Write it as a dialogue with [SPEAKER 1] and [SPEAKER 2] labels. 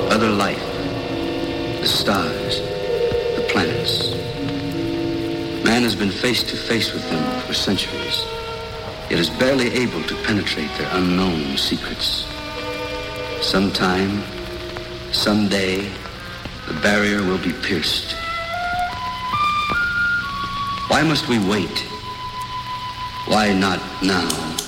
[SPEAKER 1] other life, the stars, the planets. Man has been face to face with them for centuries, yet is barely able to penetrate their unknown secrets. Sometime, someday, the barrier will be pierced. Why must we wait? Why not now?